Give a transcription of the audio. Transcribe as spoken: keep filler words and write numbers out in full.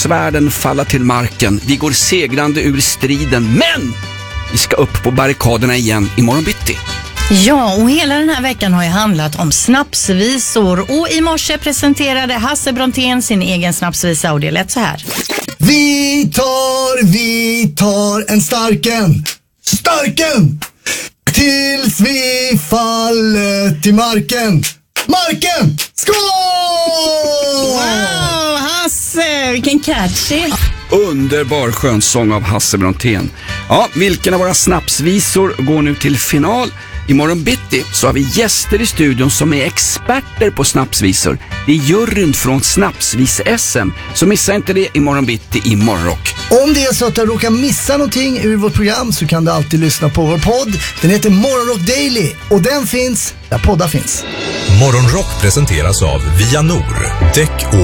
svärden falla till marken. Vi går segrande ur striden, men vi ska upp på barrikaderna igen imorgon bitti. Ja, och hela den här veckan har ju handlat om snapsvisor. Och i morse presenterade Hasse Brontén sin egen snapsvisa och det lät så här. Vi tar, vi tar en starken, starken, tills vi faller till marken, marken, skål! Wow, Hasse, vilken catchy! Underbar skönsång av Hasse Brontén. Ja, vilken av våra snapsvisor går nu till final? Imorgon bitti så har vi gäster i studion som är experter på snapsvisor. Det är juryn från Snapsvis-S M, så missa inte det imorgon bitti i Morgonrock. Om det är så att du råkar missa någonting ur vårt program så kan du alltid lyssna på vår podd. Den heter Morgonrock Daily och den finns där poddar finns. Morgonrock presenteras av Vianor, däck och